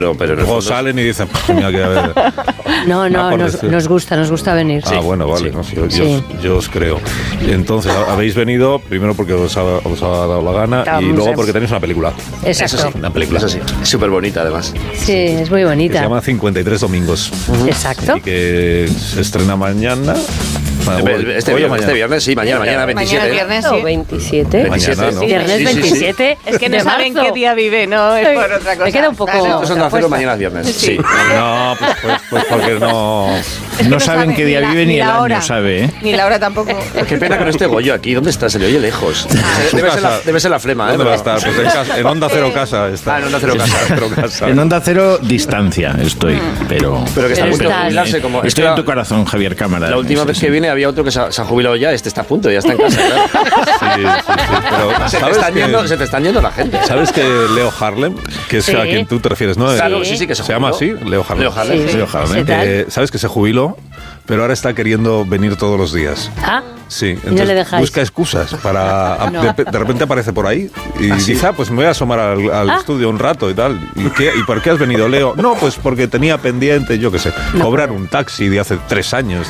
Pero luego salen y dicen, mira que a ver. No, nos gusta venir. Ah, bueno, vale, yo os creo. Entonces, habéis venido primero porque os ha dado la gana y luego porque tenéis una película. Exacto. Eso sí, una película. Eso sí, es súper bonita además. Sí, es muy bonita. Que se llama 53 domingos. Exacto. Y que se estrena mañana. Este viernes, sí, mañana 27. Mañana viernes, ¿O sí. 27? Mañana, ¿no? Viernes 27. Es que no saben qué día vive, no es por otra cosa. Me queda un poco... Estos son de hacerlo mañana viernes. Sí. No, pues porque no... No saben qué día vive ni el año, ¿sabe? Ni la hora tampoco. Qué pena que no esté Goyo aquí. ¿Dónde está? Se le oye lejos. Debe ser la flema, ¿eh? ¿Dónde va a estar? Pues en Onda Cero Casa está. En Onda Cero Casa. En Onda Cero distancia estoy, pero que está a punto de jubilarse. Como estoy en tu corazón, Javier Cámara. La última vez que vine había otro que se ha jubilado ya. Este está a punto, ya está en casa. Claro. Sí, pero se te están yendo la gente. ¿Sabes que Leo Harlem, que es a quien tú te refieres, no? Claro, sí, que se llama así, Leo Harlem. Leo Harlem. ¿Sabes que se jubiló? Pero ahora está queriendo venir todos los días. ¿Ah? Sí, ¿Y no le dejáis? busca excusas para... No. De repente aparece por ahí y dice, pues me voy a asomar al estudio un rato y tal. ¿Y por qué has venido, Leo? No, pues porque tenía pendiente, yo qué sé, cobrar un taxi de hace 3 años.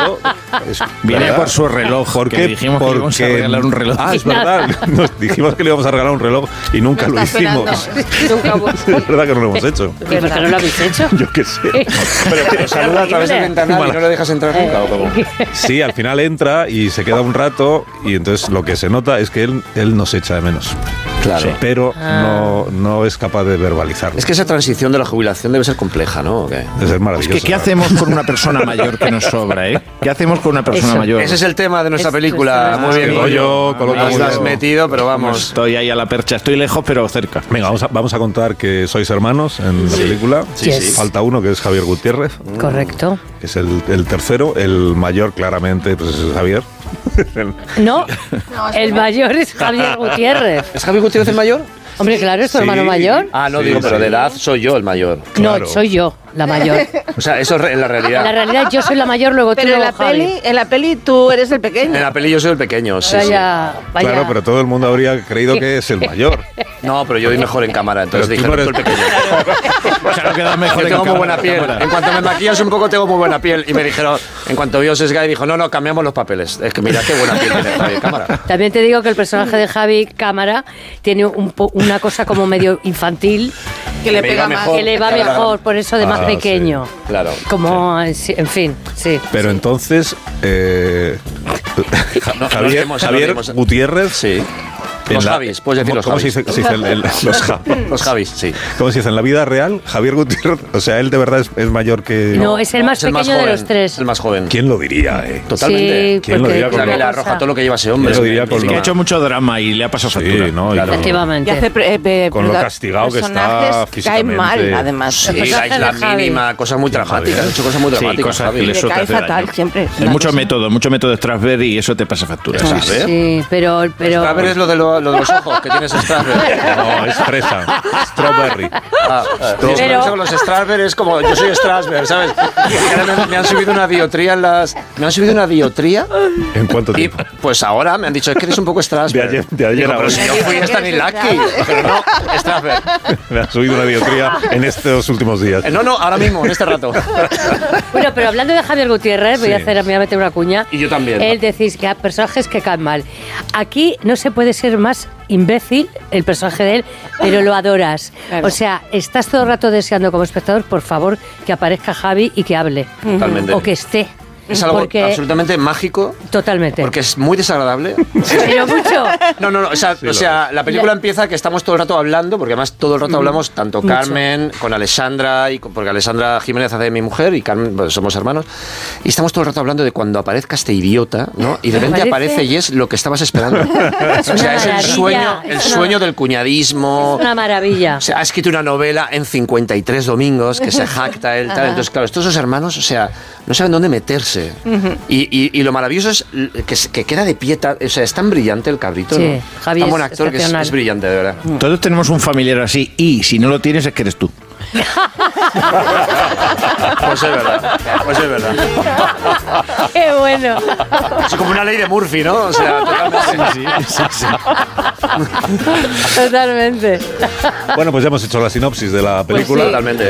Viene por su reloj. ¿Por qué? Dijimos que íbamos a regalar un reloj. Ah, es verdad. Nos dijimos que le íbamos a regalar un reloj y nunca lo hicimos. Es verdad que no lo hemos hecho. ¿Por qué no lo habéis hecho? Yo qué sé. Pero saluda a través del ventanal y no le dejas entrar nunca, ¿o cómo? Sí, al final entra y se queda un rato y entonces lo que se nota es que él nos echa de menos. Claro. Sí. Pero no es capaz de verbalizarlo. Es que esa transición de la jubilación debe ser compleja, ¿no? Debe ser maravilloso. Es que ¿qué hacemos con una persona mayor que nos sobra, ¿Qué hacemos con una persona mayor? Ese es el tema de nuestra película. Muy bien, Goyo, lo has metido, pero vamos. Estoy ahí a la percha. Estoy lejos, pero cerca. Venga, vamos a contar que sois hermanos en la película. Sí. Falta uno, que es Javier Gutiérrez. Correcto. Que es el tercero. El mayor, claramente, pues es Javier. No, el mayor es Javier Gutiérrez. ¿Es Javier Gutiérrez el mayor? Hombre, claro, es tu hermano mayor. Ah, no digo, pero de edad soy yo el mayor. Claro. No, soy yo la mayor. O sea, eso es en la realidad. En la realidad yo soy la mayor, luego tú, Pero luego Javi. en la peli tú eres el pequeño. En la peli yo soy el pequeño, sí. Vaya. Claro, pero todo el mundo habría creído que es el mayor. No, pero yo voy mejor en cámara, entonces Pero dije, tú no no, eres- el pequeño. Claro, queda mejor Yo en tengo muy cámara, buena piel. cámara. En cuanto me maquillas un poco, tengo muy buena piel. Y me dijeron, en cuanto vio Sesgay, dijo, no, cambiamos los papeles. Es que mira qué buena piel tiene Javi en cámara. También te digo que el personaje de Javi Cámara tiene una cosa como medio infantil Que le Me pega iba más. mejor. que le va Claro. mejor, por eso de más Ah, pequeño. sí. Claro. Como, sí, en fin, sí. Pero entonces, No, Javier no dimos. Gutiérrez. Sí. en Los la- Javis, puedes decir los ¿Cómo Javis. se dice Los Javis, sí. ¿Cómo se dice? En la vida real, Javier Gutiérrez, o sea, él de verdad es mayor que... No, es el más Es el pequeño joven, de los tres. Es el más joven. ¿Quién lo diría, Totalmente. Sí, ¿Quién lo porque diría O sea, con que le una arroja cosa- todo lo que lleva ese hombre. Yo lo diría con Es que ha hecho mucho drama y le ha pasado factura. Sí, ¿no? Claro. Efectivamente. Y hace Con lo castigado que está personajes físicamente. caen mal, además. Sí, El la personaje isla de Javi. mínima, cosas muy dramáticas. Ha hecho cosas muy Sí, dramáticas, cosas Javi. que le Le suele cae hacer fatal daño. siempre. Hay mucho método de Strasberg y eso te pasa factura. ¿Sabes? Sí, pero Strasberg es lo de los ojos que tienes Strasberg. No, es fresa. Strawberry. Pero- Los Strasberg es como yo soy Strasberg, ¿sabes? Y ahora me han subido una diotría en las. Me han subido una diotría ¿En cuánto y tiempo? pues ahora me han dicho es que eres un poco Strasberg. De ayer Digo, a pero hoy. si yo fui Stanislavski, pero no Strasberg. Me ha subido una diotría en estos últimos días. No, ahora mismo, en este rato. Bueno, pero hablando de Javier Gutiérrez, voy a meter una cuña. Y yo también. Él decís que hay personajes que caen mal. Aquí no se puede ser más imbécil el personaje de él, pero lo adoras. Claro. O sea, estás todo el rato deseando como espectador, por favor, que aparezca Javi y que hable. Totalmente. O que esté. Es algo Porque- absolutamente mágico. Totalmente. Porque es muy desagradable. Pero mucho. No, o sea, la película empieza que estamos todo el rato hablando, porque además todo el rato hablamos, tanto Mucho. Carmen, con Alessandra, porque Alessandra Jiménez hace de mi mujer y Carmen, pues somos hermanos, y estamos todo el rato hablando de cuando aparezca este idiota, ¿no? Y de repente aparece y es lo que estabas esperando. O sea, es el maravilla, sueño, es el una- sueño del cuñadismo. Es una maravilla. O sea, ha escrito una novela en 53 domingos que se jacta él, tal. Entonces, claro, estos dos hermanos, o sea, no saben dónde meterse. Y lo maravilloso es que queda de pie, o sea, es tan brillante el cabrito, Sí, ¿no? Javi Tan buen es actor que excepcional. es brillante, de verdad. Todos tenemos un familiar así y si no lo tienes es que eres tú. Pues es verdad, pues es verdad. ¡Qué bueno! Es como una ley de Murphy, ¿no? O sea, totalmente. Sí. Totalmente. Bueno, pues ya hemos hecho la sinopsis de la película. sí. Totalmente.